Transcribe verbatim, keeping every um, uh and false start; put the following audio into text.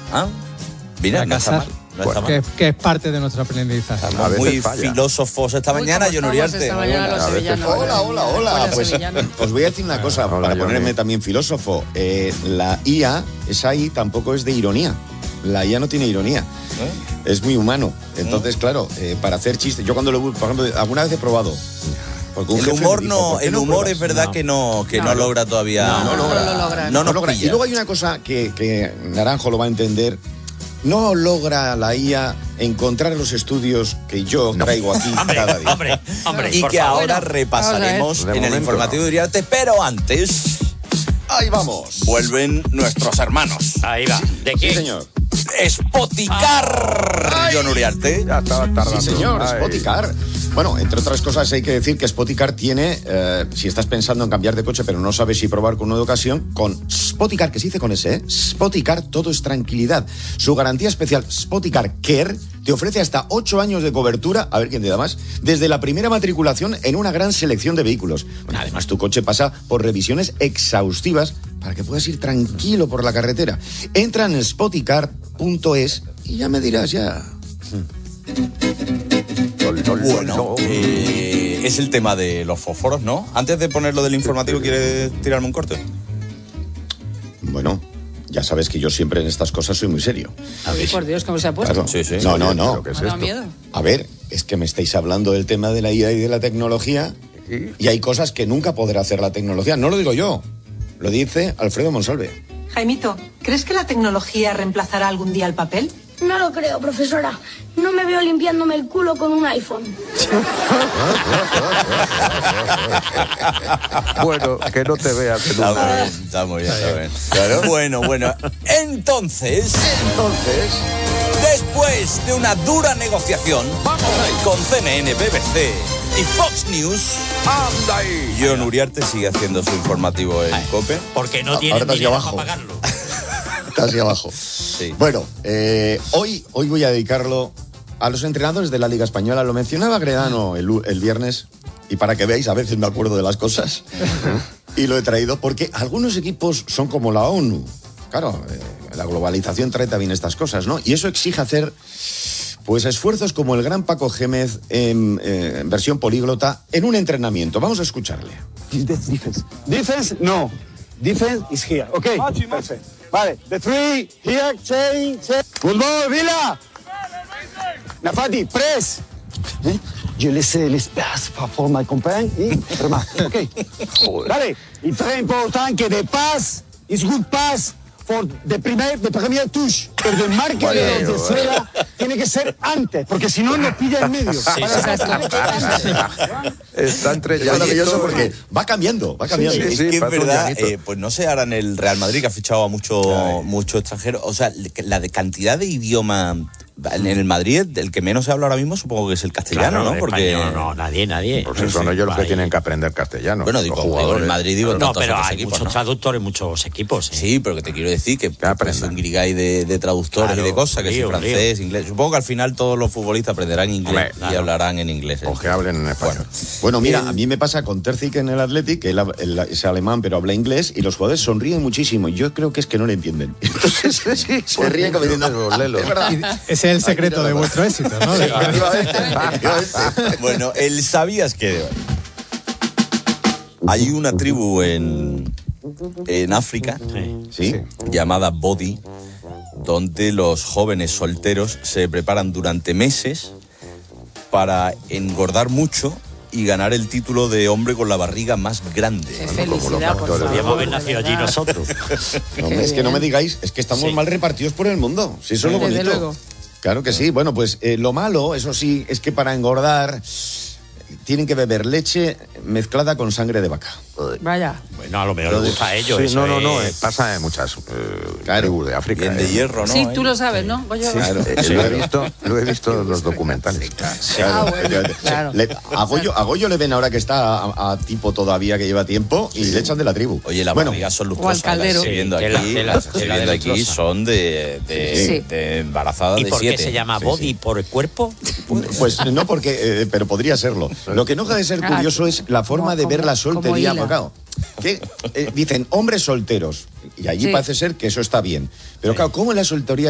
¿Ah? Mira, no está mal. No está que, mal. que es parte de nuestro aprendizaje. Estamos muy filósofos esta Uy, mañana, ¿cómo John estamos Uriarte. esta mañana los sevillanos? Hola, hola, hola. Hola, Pues sevillano. os voy a decir una cosa, Hola, para Johnny. ponerme también filósofo. Eh, la I A, esa I tampoco es de ironía. La I A no tiene ironía. ¿Eh? Es muy humano. Entonces, claro, eh, para hacer chistes. Yo cuando lo, por ejemplo, alguna vez he probado. Porque un El jefe humor me dijo, no, ¿por qué el no humor pruebas? es verdad No. que no, que no, No, logra todavía. No, no logra. No lo logra. No nos No logra. pilla. Y luego hay una cosa que, que Naranjo lo va a entender. No logra la I A encontrar los estudios que yo traigo aquí cada día. Hombre, hombre, Y por que favor. ahora Bueno, repasaremos vamos a ver. en De el momento informativo no. de Uriarte, pero antes Ahí vamos. vuelven nuestros hermanos. Ahí va. ¿De Sí, quién? señor. Spoticar, John Uriarte. Ya estaba tardando. Sí, señor, Ay. Spoticar. Bueno, entre otras cosas hay que decir que Spoticar tiene, eh, si estás pensando en cambiar de coche pero no sabes si probar con una de ocasión, con Spoticar, que se dice con ese, ¿eh? Spoticar, todo es tranquilidad. Su garantía especial Spoticar Care te ofrece hasta ocho años de cobertura, a ver quién te da más, desde la primera matriculación en una gran selección de vehículos. Bueno, además tu coche pasa por revisiones exhaustivas para que puedas ir tranquilo por la carretera. Entra en spoticar punto es y ya me dirás ya. Bueno, eh, es el tema de los fósforos, ¿no? Antes de ponerlo del informativo, ¿quieres tirarme un corte? Bueno, ya sabes que yo siempre en estas cosas soy muy serio. Ay, por Dios, ¿cómo se ha puesto? Claro. Sí, sí. No, no, no. ¿Qué es Me da esto? miedo. A ver, es que me estáis hablando del tema de la I A y de la tecnología y hay cosas que nunca podrá hacer la tecnología. No lo digo yo, lo dice Alfredo Monsalve. Jaimito, ¿crees que la tecnología reemplazará algún día el papel? No lo creo, profesora. No me veo limpiándome el culo con un iPhone. Bueno, que no te veas. Que Está no. muy bien, está muy bien, está bien. Claro. Bueno, bueno, entonces, Entonces, después de una dura negociación con C N N, B B C y Fox News, ¡Anda ahí! John Uriarte sigue haciendo su informativo en COPE. Porque no Ahora tienen estás ahí dinero abajo. para pagarlo. casi abajo. Sí. Bueno, eh, hoy, hoy voy a dedicarlo a los entrenadores de la Liga Española. Lo mencionaba Gredano el, el viernes y para que veáis, a veces me acuerdo de las cosas y lo he traído porque algunos equipos son como la ONU. Claro, eh, la globalización trae también estas cosas, ¿no? Y eso exige hacer pues esfuerzos como el gran Paco Gémez en, eh, en versión políglota en un entrenamiento. Vamos a escucharle. Defense. Defense, no. Defense is here. Okay. Perfect. Vale. The three here. Change. change. Good ball, Vila. Nafati, press. ¿Eh? Je laisse l'espace pour my compagnon y remate. Ok. Dale. Y très important que de pass is good pass for the primer, the premier touch. Pero el marque Vaya, de los de vaya. fuera tiene que ser antes, porque si no nos pilla en medio. Sí, Vale, sí, Está entre Es maravilloso porque va cambiando, va cambiando. Sí, Es sí, que es parece un verdad, llanito. eh, pues no sé, ahora en el Real Madrid que ha fichado a mucho, mucho extranjero, o sea, la de cantidad de idioma en el Madrid, el que menos se habla ahora mismo supongo que es el castellano, Claro, ¿no? Porque español, no, nadie, nadie. Pues son ellos los que tienen que aprender castellano. bueno, los digo, jugadores. en Madrid digo, en No, tantos pero otros hay equipos, muchos ¿no? traductores en muchos equipos. ¿eh? Sí, pero que te quiero decir que pues, aprendan. un guirigay de, de traductores Claro, y de cosas, que lío, si francés, inglés. Supongo que al final todos los futbolistas aprenderán inglés Hombre, y claro. hablarán en inglés. ¿eh? O que hablen en español. Bueno, mira, a mí me pasa con Terzic en el Athletic, que él, él es alemán pero habla inglés, y los jugadores sonríen muchísimo. Yo creo que es que no le entienden. Entonces se ríen como diciendo, Los lelos. es verdad. Ese es el secreto de vuestro éxito, ¿no? De- Efectivamente, efectivamente. Bueno, el sabías que de hoy. Hay una tribu en, en África Sí. llamada Bodi, donde los jóvenes solteros se preparan durante meses para engordar mucho y ganar el título de hombre con la barriga más grande. Qué como los felicidad, por actores. favor. Podríamos haber nacido allí nosotros. No, hombre, es que no me bien. digáis, es que estamos Sí. mal repartidos por el mundo. Sí, eso es lo Desde bonito. luego. Claro que sí. Bueno, pues eh, lo malo, eso sí, es que para engordar tienen que beber leche mezclada con sangre de vaca. Vaya. Bueno, a lo mejor les gusta a ellos. Sí, eso no, no, no, es- eh, pasa en muchas eh, Claro. tribus de África. Bien de eh. hierro, ¿no? Sí, Ahí. tú lo sabes, ¿no? Goyo? Claro. Eh, lo he visto, lo he visto en los documentales. Claro, Ah, bueno, efectivamente. claro. Le- a, Goyo, a Goyo le ven ahora que está a, a tipo todavía que lleva tiempo y le echan de la tribu. Oye, las bueno, barrigas son O al lustrosas. caldero. Las estoy viendo Sí, aquí, tela, tela, las estoy tela viendo de aquí lustrosa. son de, de, Sí. de embarazada ¿Y de por siete. qué se llama Sí, body? sí. ¿Por el cuerpo? pues no porque, eh, pero podría serlo. Lo que no deja de ser Ah, curioso es la forma como- de ver como- la soltería. como hila. Claro, que eh, dicen hombres solteros y allí Sí. parece ser que eso está bien. Pero claro, ¿cómo en la soltería